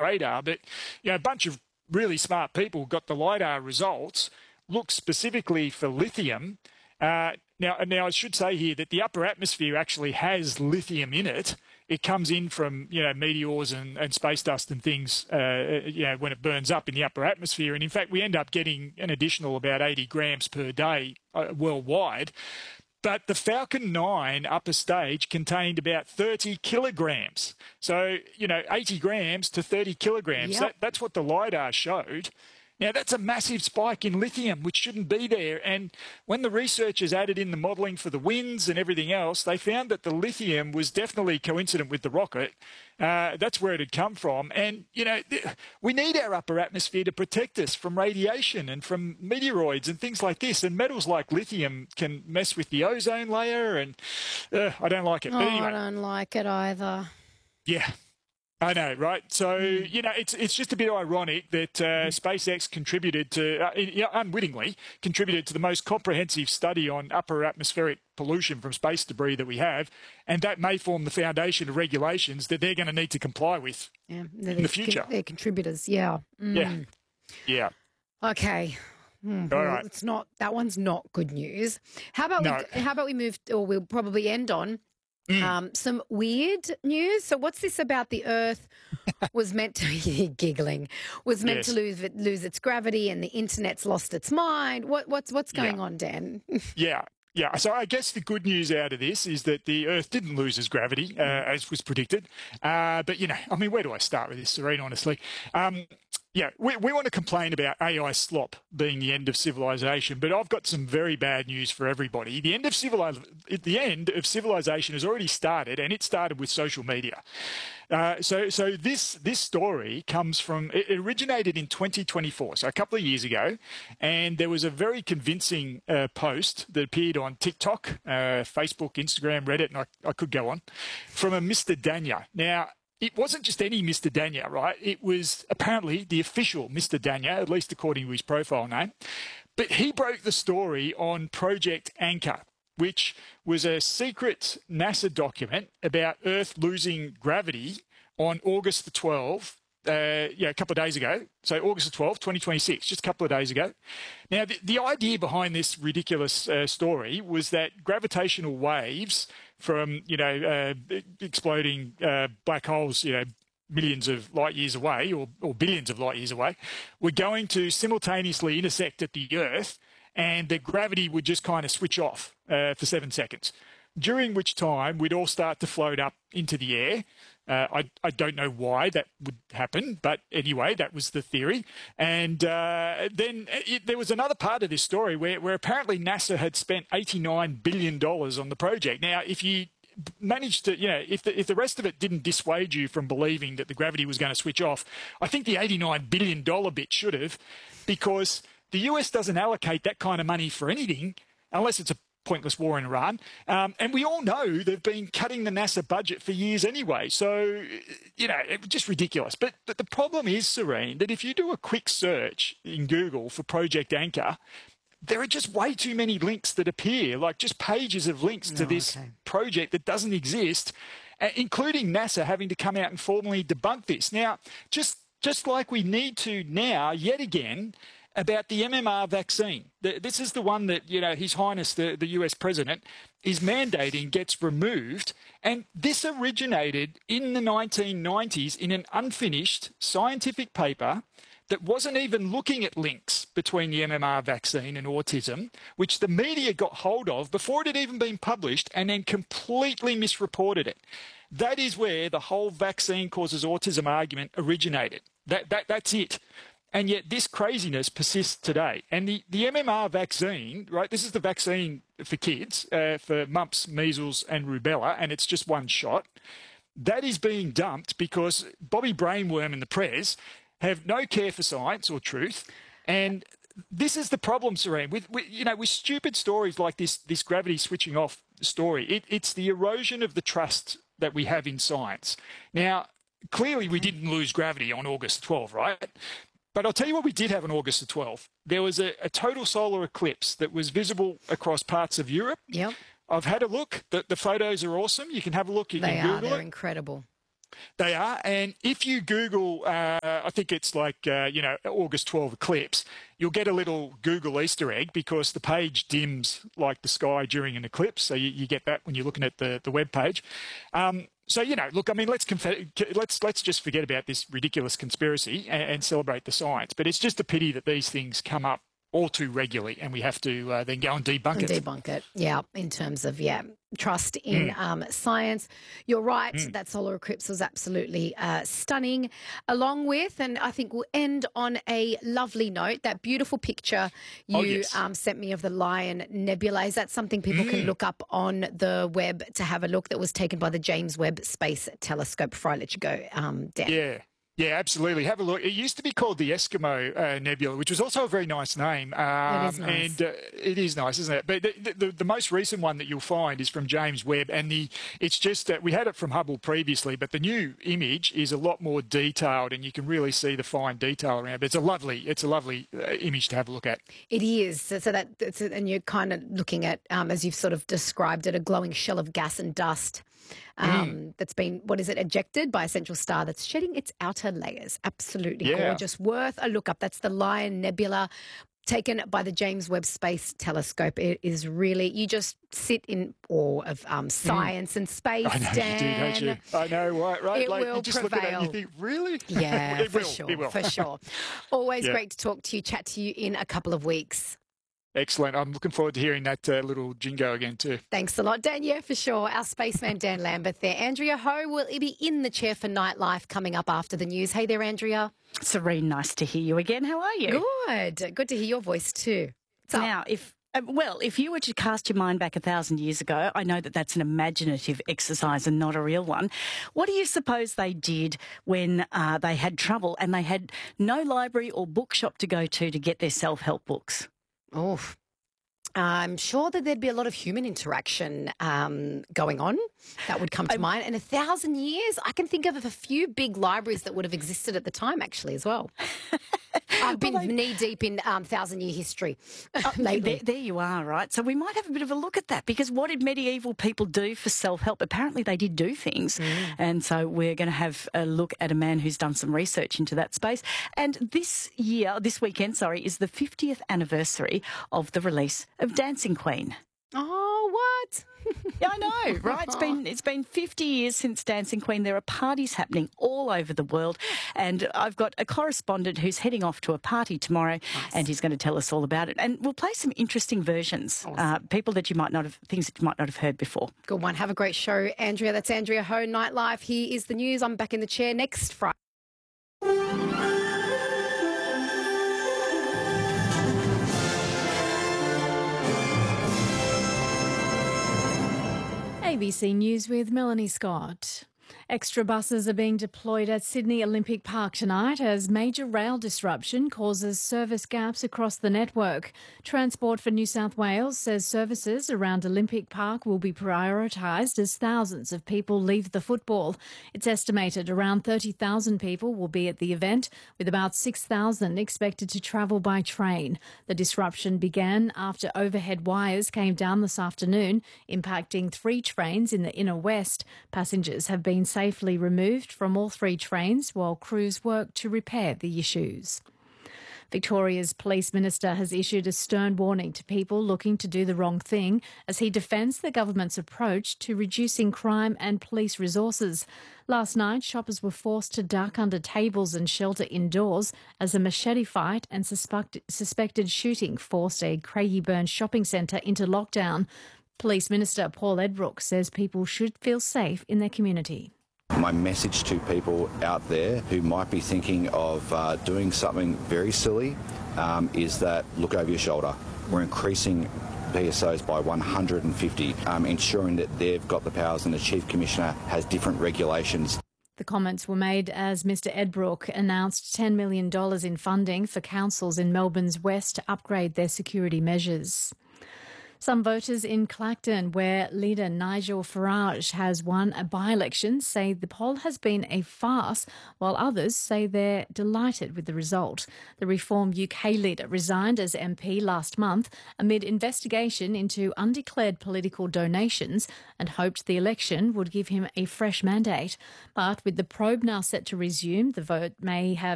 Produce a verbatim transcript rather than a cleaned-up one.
radar. But, you know, a bunch of really smart people got the LiDAR results, looked specifically for lithium. Uh, now, now, I should say here that the upper atmosphere actually has lithium in it. It comes in from, you know, meteors and, and space dust and things, uh, you know, when it burns up in the upper atmosphere. And in fact, we end up getting an additional about eighty grams per day uh, worldwide. But the Falcon nine upper stage contained about thirty kilograms. So, you know, eighty grams to thirty kilograms. Yep. That, that's what the LiDAR showed. Now, that's a massive spike in lithium, which shouldn't be there. And when the researchers added in the modelling for the winds and everything else, they found that the lithium was definitely coincident with the rocket. Uh, that's where it had come from. And, you know, we need our upper atmosphere to protect us from radiation and from meteoroids and things like this. And metals like lithium can mess with the ozone layer, and uh, I don't like it. Oh, but anyway, I don't like it either. Yeah. I know, right? So, you know, it's it's just a bit ironic that uh, SpaceX contributed to, uh, you know, unwittingly, contributed to the most comprehensive study on upper atmospheric pollution from space debris that we have, and that may form the foundation of regulations that they're going to need to comply with Yeah, in the future. Con- they're contributors, yeah. Mm. Yeah, yeah. Okay. Hmm, All well, right. It's not, that one's not good news. How about No. we, how about we move, or we'll probably end on Mm. Um, some weird news. So what's this about the Earth was meant to, you're giggling, was meant Yes. to lose lose its gravity and the internet's lost its mind. What, what's what's going Yeah. on, Dan? Yeah. Yeah, so I guess the good news out of this is that the Earth didn't lose its gravity, uh, as was predicted. Uh, but, you know, I mean, where do I start with this, Serene, honestly? Um, yeah, we, we want to complain about A I slop being the end of civilization, but I've got some very bad news for everybody. The end of civili- the end of civilization has already started, and it started with social media. Uh, so, so this this story comes from, it originated in twenty twenty-four, so a couple of years ago, and there was a very convincing uh, post that appeared on TikTok, uh, Facebook, Instagram, Reddit, and I, I could go on, from a Mister Danya. Now, it wasn't just any Mister Danya, right? It was apparently the official Mister Danya, at least according to his profile name. But he broke the story on Project Anchor, which was a secret NASA document about Earth losing gravity on August the twelfth, uh, yeah, a couple of days ago. So August the twelfth, twenty twenty-six, just a couple of days ago. Now, the, the idea behind this ridiculous uh, story was that gravitational waves from, you know, uh, exploding uh, black holes, you know, millions of light years away, or, or billions of light years away, were going to simultaneously intersect at the Earth, and that gravity would just kind of switch off uh, for seven seconds, during which time we'd all start to float up into the air. Uh, I, I don't know why that would happen, but anyway, that was the theory. And uh, then it, there was another part of this story where, where apparently NASA had spent eighty-nine billion dollars on the project. Now, if you managed to, you know, if the, if the rest of it didn't dissuade you from believing that the gravity was going to switch off, I think the eighty-nine billion dollars bit should have, because the U S doesn't allocate that kind of money for anything unless it's a pointless war in Iran. Um, and we all know they've been cutting the NASA budget for years anyway. So, you know, it's just ridiculous. But, but the problem is, Serene, that if you do a quick search in Google for Project Anchor, there are just way too many links that appear, like just pages of links to Oh, this okay. project that doesn't exist, uh, including NASA having to come out and formally debunk this. Now, just just like we need to now, yet again, about the M M R vaccine. The, this is the one that, you know, His Highness, the, the U S President, is mandating gets removed. And this originated in the nineteen nineties in an unfinished scientific paper that wasn't even looking at links between the M M R vaccine and autism, which the media got hold of before it had even been published and then completely misreported it. That is where the whole vaccine causes autism argument originated. That, that, that's it. And yet this craziness persists today. And the, the M M R vaccine, right, this is the vaccine for kids, uh, for mumps, measles and rubella, and it's just one shot. That is being dumped because Bobby Brainworm and the Prez have no care for science or truth. And this is the problem, Serene, with, with you know, with stupid stories like this, this gravity switching off story. It, it's the erosion of the trust that we have in science. Now, clearly we didn't lose gravity on August twelfth, right? But I'll tell you what we did have on August the twelfth. There was a, a total solar eclipse that was visible across parts of Europe. Yep. I've had a look. The, the photos are awesome. You can have a look. You They can are. Google They're it. incredible. They are, and if you Google, uh, I think it's like, uh, you know, August twelfth eclipse, you'll get a little Google Easter egg because the page dims like the sky during an eclipse. So you, you get that when you're looking at the, the web page. Um, so, you know, look, I mean, let's conf- let's let's just forget about this ridiculous conspiracy and, and celebrate the science. But it's just a pity that these things come up all too regularly, and we have to uh, then go and debunk and it. Debunk it, yeah, in terms of, yeah, trust in mm. um, science. You're right, mm. that solar eclipse was absolutely uh, stunning, along with, and I think we'll end on a lovely note, that beautiful picture you oh, yes. um, sent me of the Lion Nebula. Is that something people mm. can look up on the web to have a look, that was taken by the James Webb Space Telescope, before I let you go, um, Dan? Yeah. Yeah, absolutely. Have a look. It used to be called the Eskimo uh, Nebula, which was also a very nice name. Um, it is nice. And uh, it is nice, isn't it? But the, the, the most recent one that you'll find is from James Webb, and the it's just that we had it from Hubble previously, but the new image is a lot more detailed, and you can really see the fine detail around. But it's a lovely, it's a lovely uh, image to have a look at. It is. So, so that, it's, and you're kind of looking at, um, as you've sort of described it, a glowing shell of gas and dust. Um, mm. That's been, what is it, ejected by a central star that's shedding its outer layers. Absolutely yeah. gorgeous. Worth a look up. That's the Lion Nebula, taken by the James Webb Space Telescope. It is really, you just sit in awe of um, science mm. and space, I know Dan. you do, don't you? I know, right, right. It like, will you just prevail. Look at it and you think, really? Yeah, it for will, sure, it will. for sure. Always yeah. great to talk to you, chat to you in a couple of weeks. Excellent. I'm looking forward to hearing that uh, little jingo again too. Thanks a lot, Dan. Yeah, for sure. Our spaceman, Dan Lambert there. Andrea Ho will be in the chair for Nightlife coming up after the news. Hey there, Andrea. Serene, nice to hear you again. How are you? Good. Good to hear your voice too. So, now, if uh, well, if you were to cast your mind back a thousand years ago, I know that that's an imaginative exercise and not a real one. What do you suppose they did when uh, they had trouble and they had no library or bookshop to go to to get their self-help books? Oh, I'm sure that there'd be a lot of human interaction um, going on that would come to I, mind. In a thousand years, I can think of a few big libraries that would have existed at the time, actually, as well. I've been well, they, knee-deep in um, thousand-year history uh, lately. There, there you are, right? So we might have a bit of a look at that, because what did medieval people do for self-help? Apparently they did do things. Mm. And so we're going to have a look at a man who's done some research into that space. And this year, this weekend, sorry, is the fiftieth anniversary of the release of Dancing Queen. Oh, what? Yeah, I know, right? It's been it's been fifty years since Dancing Queen. There are parties happening all over the world, and I've got a correspondent who's heading off to a party tomorrow, nice. And he's going to tell us all about it. And we'll play some interesting versions, awesome. uh, people that you might not have, things that you might not have heard before. Good one. Have a great show, Andrea. That's Andrea Ho, Nightlife. Here is the news. I'm back in the chair next Friday. A B C News with Melanie Scott. Extra buses are being deployed at Sydney Olympic Park tonight as major rail disruption causes service gaps across the network. Transport for New South Wales says services around Olympic Park will be prioritised as thousands of people leave the football. It's estimated around thirty thousand people will be at the event, with about six thousand expected to travel by train. The disruption began after overhead wires came down this afternoon, impacting three trains in the inner west. Passengers have been safely removed from all three trains while crews work to repair the issues. Victoria's Police Minister has issued a stern warning to people looking to do the wrong thing as he defends the government's approach to reducing crime and police resources. Last night, shoppers were forced to duck under tables and shelter indoors as a machete fight and suspect- suspected shooting forced a Craigieburn shopping centre into lockdown. Police Minister Paul Edbrook says people should feel safe in their community. My message to people out there who might be thinking of uh, doing something very silly um, is that look over your shoulder. We're increasing P S Os by one hundred fifty, um, ensuring that they've got the powers and the Chief Commissioner has different regulations. The comments were made as Mr Edbrook announced ten million dollars in funding for councils in Melbourne's west to upgrade their security measures. Some voters in Clacton, where leader Nigel Farage has won a by-election, say the poll has been a farce, while others say they're delighted with the result. The Reform U K leader resigned as M P last month amid investigation into undeclared political donations and hoped the election would give him a fresh mandate. But with the probe now set to resume, the vote may have